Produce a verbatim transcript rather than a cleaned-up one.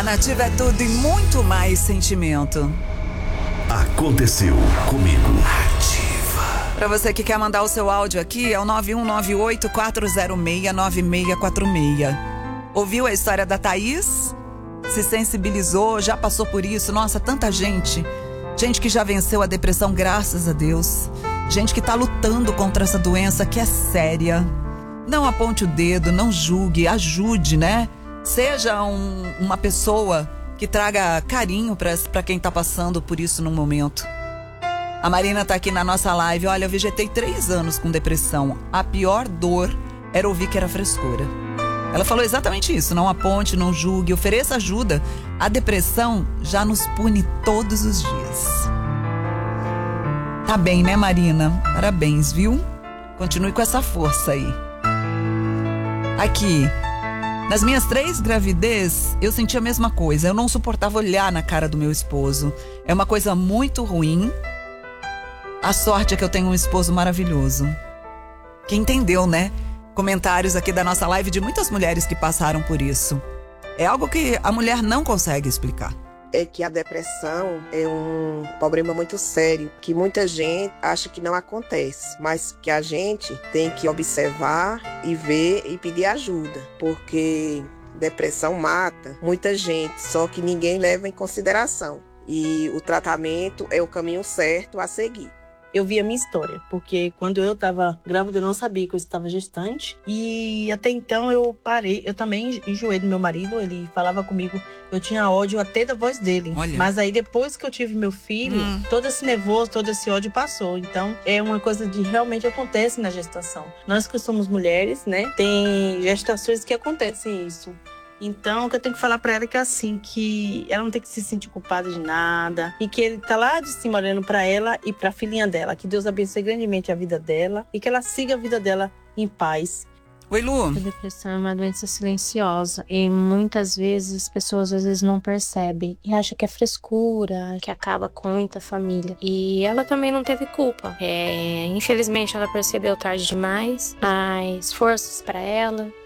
A Nativa é tudo e muito mais sentimento. Aconteceu comigo. Ativa. Pra você que quer mandar o seu áudio aqui, é o nove um nove oito, quatro zero seis, nove seis quatro seis. Ouviu a história da Thaís? Se sensibilizou, já passou por isso? Nossa, tanta gente. Gente que já venceu a depressão, graças a Deus. Gente que tá lutando contra essa doença que é séria. Não aponte o dedo, não julgue, ajude, né? Seja um, uma pessoa que traga carinho para quem tá passando por isso no momento. A Marina tá aqui na nossa live. Olha, eu vegetei três anos com depressão. A pior dor era ouvir que era frescura. Ela falou exatamente isso. Não aponte, não julgue, ofereça ajuda. A depressão já nos pune todos os dias. Tá bem, né, Marina? Parabéns, viu? Continue com essa força aí. Aqui, nas minhas três gravidez, eu senti a mesma coisa. Eu não suportava olhar na cara do meu esposo. É uma coisa muito ruim. A sorte é que eu tenho um esposo maravilhoso. Que entendeu, né? Comentários aqui da nossa live de muitas mulheres que passaram por isso. É algo que a mulher não consegue explicar. É que a depressão é um problema muito sério, que muita gente acha que não acontece, mas que a gente tem que observar e ver e pedir ajuda, porque depressão mata muita gente, só que ninguém leva em consideração. E o tratamento é o caminho certo a seguir. Eu vi a minha história, porque quando eu estava grávida, eu não sabia que eu estava gestante. E até então eu parei, eu também enjoei do meu marido, ele falava comigo, eu tinha ódio até da voz dele. Olha. Mas aí depois que eu tive meu filho, hum. todo esse nervoso, todo esse ódio passou. Então é uma coisa que realmente acontece na gestação. Nós que somos mulheres, né, tem gestações que acontecem isso. Então, o que eu tenho que falar pra ela é que assim, que ela não tem que se sentir culpada de nada. E que ele tá lá de cima olhando pra ela e pra filhinha dela. Que Deus abençoe grandemente a vida dela. E que ela siga a vida dela em paz. Oi, Lu. A depressão é uma doença silenciosa. E muitas vezes as pessoas às vezes não percebem. E acham que é frescura, que acaba com muita família. E ela também não teve culpa. É, infelizmente ela percebeu tarde demais. Mas forças pra ela.